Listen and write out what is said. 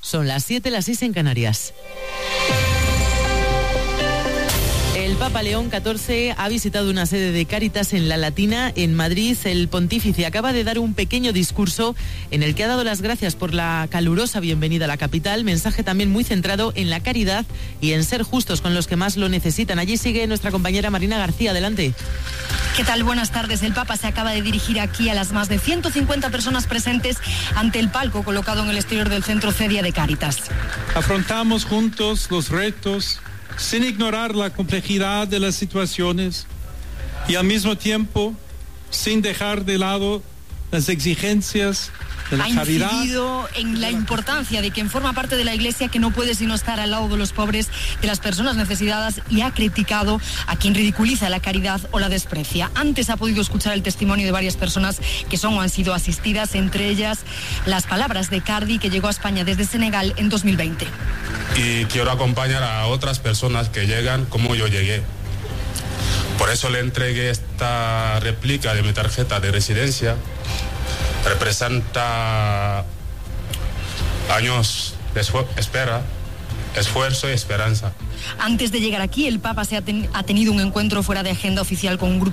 Son las 7, las 6 en Canarias. El Papa León XIV ha visitado una sede de Cáritas en La Latina, en Madrid. El pontífice acaba de dar un pequeño discurso en el que ha dado las gracias por la calurosa bienvenida a la capital, mensaje también muy centrado en la caridad y en ser justos con los que más lo necesitan. Allí sigue nuestra compañera Marina García, adelante. ¿Qué tal? Buenas tardes. El Papa se acaba de dirigir aquí a las más de 150 personas presentes ante el palco colocado en el exterior del centro Cedia de Cáritas. Afrontamos juntos los retos sin ignorar la complejidad de las situaciones y al mismo tiempo sin dejar de lado las exigencias de la caridad. Ha incidido en la importancia de quien forma parte de la Iglesia, que no puede sino estar al lado de los pobres, de las personas necesitadas, y ha criticado a quien ridiculiza la caridad o la desprecia. Antes ha podido escuchar el testimonio de varias personas que son o han sido asistidas, entre ellas las palabras de Cardi, que llegó a España desde Senegal en 2020. Y quiero acompañar a otras personas que llegan como yo llegué. Por eso le entregué esta réplica de mi tarjeta de residencia. Representa años de espera, esfuerzo y esperanza. Antes de llegar aquí, el Papa ha tenido un encuentro fuera de agenda oficial con un grupo